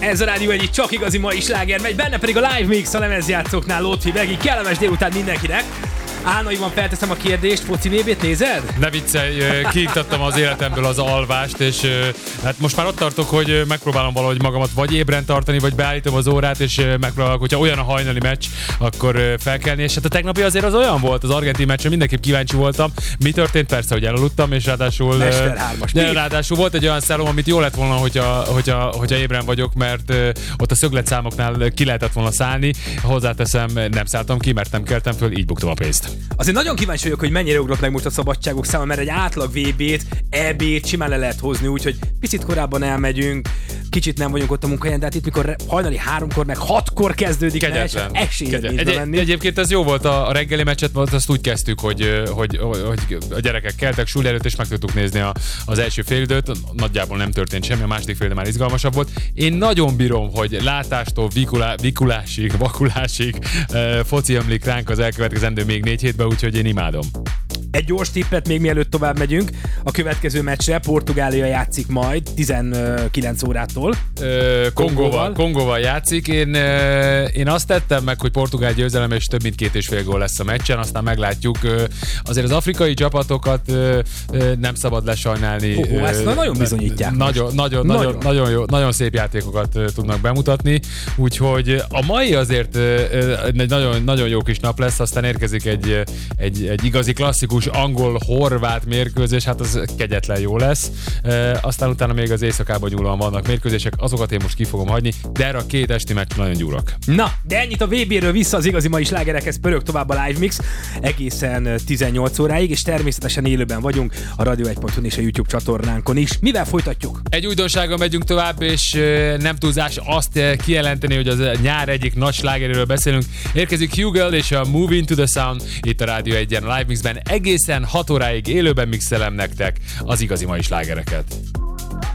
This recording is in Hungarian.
Ez a Rádió egyik csak igazi mai sláger megy, benne pedig a Live Mix a lemezjátszóknál Lótfi Vegi. Kellemes délután mindenkinek. Álnaiban felteszem a kérdést, foci VB-t nézed? Ne viccelj, kiiktattam az életemből az alvást, és hát most már ott tartok, hogy megpróbálom valahogy magamat vagy ébren tartani, vagy beállítom az órát, és megpróbálok, hogyha olyan a hajnali meccs, akkor felkelni. És hát a tegnapi azért az olyan volt, az argentin meccsen mindenképp kíváncsi voltam. Mi történt? Persze, hogy elaludtam, és ráadásul volt egy olyan szálom, amit jó lett volna, hogyha ébren vagyok, mert ott a szögletszámoknál ki lehetett volna szállni. Hozzáteszem, nem szálltam ki, mert nem keltem föl, így buktam a pénzt. Azért nagyon kíváncsi vagyok, hogy mennyire ugrott meg most a szabadságok száma, mert egy átlag VB-t, EB-t simán le lehet hozni, úgyhogy picit korábban elmegyünk, kicsit nem vagyunk ott a munkahelyen, de hát itt mikor hajnali 3-kor, meg 6-kor kezdődik, esélyed nincs menni. Egyébként ez jó volt, a reggeli meccset, azt úgy kezdtük, hogy a gyerekek keltek suli előtt, és meg tudtuk nézni az első félidőt, nagyjából nem történt semmi, a második félidő már izgalmasabb volt. Én nagyon bírom, hogy látástól vakulásig foci ömlik ránk az elkövetkezendő még 4 hétben, úgyhogy én imádom. Egy gyors tippet még mielőtt tovább megyünk. A következő meccsre Portugália játszik majd 19 órától. Kongóval játszik. Én azt tettem meg, hogy portugál győzelem, és több mint 2,5 gól lesz a meccsen, aztán meglátjuk. Azért az afrikai csapatokat nem szabad lesajnálni. Ezt nagyon bizonyítják. Nagyon szép játékokat tudnak bemutatni, úgyhogy a mai azért egy nagyon jó kis nap lesz, aztán érkezik egy igazi klasszikus angol-horvát mérkőzés, hát az kegyetlen jó lesz. Aztán utána még az éjszakában nyúlóan vannak mérkőzések, azokat én most ki fogom hagyni, de erre a 2 esti meccs nagyon gyúrok. Na, de ennyit a VB-ről, vissza az igazi mai slágerekhez, pörög tovább a Live Mix egészen 18 óráig, és természetesen élőben vagyunk a Radio1.hu és a YouTube csatornánkon is. Mivel folytatjuk? Egy újdonsággal megyünk tovább, és nem túlzás azt kijelenteni, hogy az nyár egyik nagy slágeréről beszélünk. Érkezik Hugel és a Move Into the Sound itt a Rádió 1-en Live Mixben. Egészen 6 óráig élőben mixelem nektek az igazi mai slágereket.